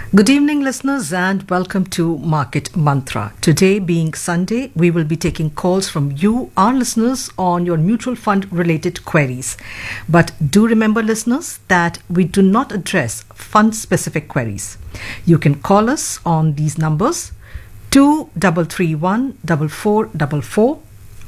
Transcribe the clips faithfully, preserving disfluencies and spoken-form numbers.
Good evening, listeners, and welcome to Market Mantra. Today, being Sunday, we will be taking calls from you, our listeners, on your mutual fund related queries. But do remember, listeners, that we do not address fund specific queries. You can call us on these numbers: two three three one four four four four,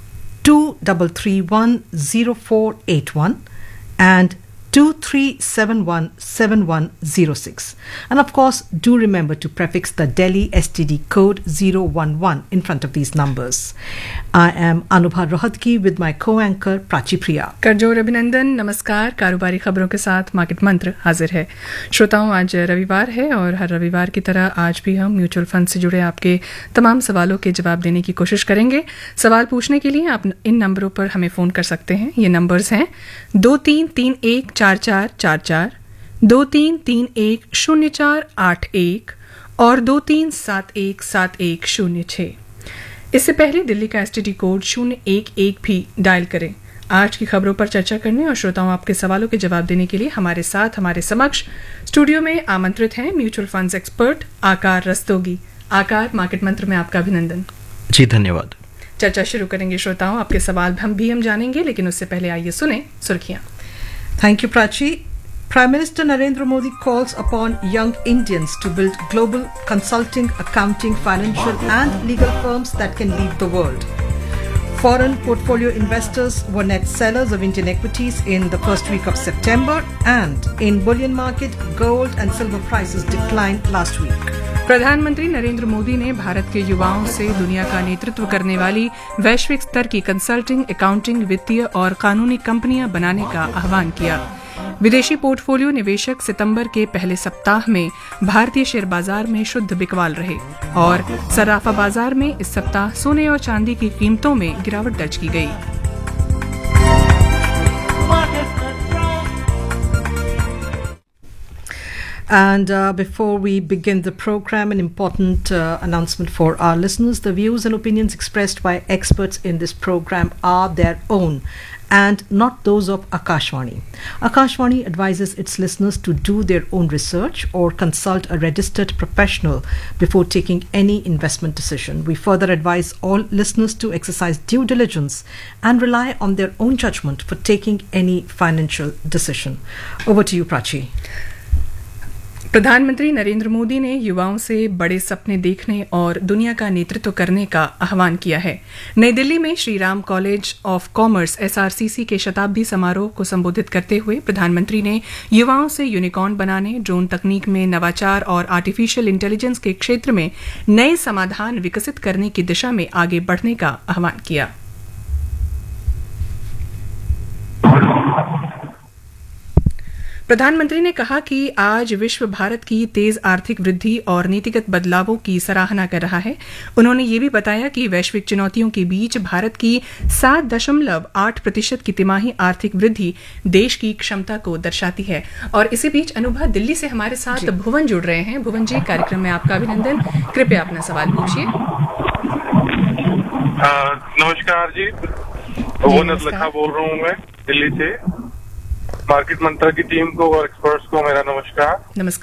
two three three one zero four eight one, and two three seven one seven one zero six. And of course, do remember to prefix the Delhi S T D code zero one one in front of these numbers. I am Anubha Rohatgi with my co-anchor Prachi Priya. करजोर अभिनंदन, नमस्कार। कारोबारी खबरों के साथ market मंत्र हाजिर है। श्रोताओं, आज रविवार है और हर रविवार की तरह आज भी हम म्यूचुअल फंड से जुड़े आपके तमाम सवालों के जवाब देने की कोशिश करेंगे। सवाल पूछने के लिए आप इन नंबरों पर हमें फ़ोन कर सकते हैं। ये नंबर्स हैं दो तीन तीन एक चार चार चार चार, दो तीन तीन एक शून्य चार आठ एक और दो तीन सात एक सात एक शून्य छः। इससे पहले दिल्ली का एसटीडी कोड शून्य एक एक भी डायल करें। आज की खबरों पर चर्चा करने और श्रोताओं आपके सवालों के जवाब देने के लिए हमारे साथ हमारे समक्ष स्टूडियो में आमंत्रित हैं म्यूचुअल फंड्स एक्सपर्ट आकार रस्तोगी। आकार, मार्केट मंत्र में आपका अभिनंदन। जी धन्यवाद। चर्चा शुरू करेंगे श्रोताओं, आपके सवाल हम भी हम जानेंगे, लेकिन उससे पहले आइए सुने सुर्खियां। Thank you, Prachi. Prime Minister Narendra Modi calls upon young Indians to build global consulting, accounting, financial and legal firms that can lead the world. Foreign portfolio investors were net sellers of Indian equities in the first week of September, and in bullion market, gold and silver prices declined last week. प्रधानमंत्री नरेंद्र मोदी ने भारत के युवाओं से दुनिया का नेतृत्व करने वाली वैश्विक स्तर की कंसल्टिंग, अकाउंटिंग, वित्तीय और कानूनी कंपनियां बनाने का आह्वान किया। विदेशी पोर्टफोलियो निवेशक सितंबर के पहले सप्ताह में भारतीय शेयर बाजार में शुद्ध बिकवाल रहे और सराफा बाजार में इस सप्ताह सोने और चांदी की कीमतों में गिरावट दर्ज की गई। And uh, before we begin the program, an important uh, announcement for our listeners. The views and opinions expressed by experts in this program are their own and not those of Akashvani. Akashvani advises its listeners to do their own research or consult a registered professional before taking any investment decision. We further advise all listeners to exercise due diligence and rely on their own judgment for taking any financial decision. Over to you, Prachi. प्रधानमंत्री नरेंद्र मोदी ने युवाओं से बड़े सपने देखने और दुनिया का नेतृत्व करने का आह्वान किया है। नई दिल्ली में Shri Ram college of commerce SRCC के शताब्दी समारोह को संबोधित करते हुए प्रधानमंत्री ने युवाओं से यूनिकॉर्न बनाने, ड्रोन तकनीक में नवाचार और आर्टिफिशियल इंटेलिजेंस के क्षेत्र में नए समाधान विकसित करने की दिशा में आगे बढ़ने का आह्वान किया। प्रधानमंत्री ने कहा कि आज विश्व भारत की तेज आर्थिक वृद्धि और नीतिगत बदलावों की सराहना कर रहा है। उन्होंने ये भी बताया कि वैश्विक चुनौतियों के बीच भारत की सात दशमलव आठ प्रतिशत की तिमाही आर्थिक वृद्धि देश की क्षमता को दर्शाती है। और इसी बीच अनुभव दिल्ली से हमारे साथ भुवन जुड़ रहे हैं। भुवन जी, कार्यक्रम में आपका अभिनंदन। कृपया अपना सवाल पूछिए। नमस्कार जी, भुवन लखा बोल रहा हूँ मैं दिल्ली से। मार्केट मंत्र की टीम को और एक्सपर्ट्स को मेरा नमस्कार। नमस्कार।